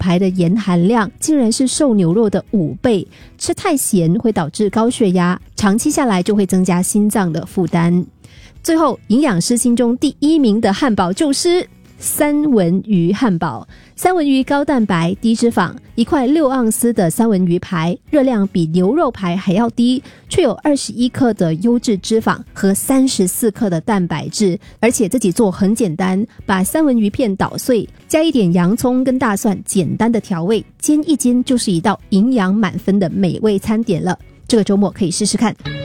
排的盐含量竟然是瘦牛肉的5倍，吃太咸会导致高血压，长期下来就会增加心脏的负担。最后，营养师心中第1名的汉堡就是三文鱼汉堡。三文鱼高蛋白低脂肪，一块6盎司的三文鱼排热量比牛肉排还要低，却有21克的优质脂肪和34克的蛋白质，而且自己做很简单，把三文鱼片捣碎，加一点洋葱跟大蒜，简单的调味，煎一煎就是一道营养满分的美味餐点了。这个周末可以试试看。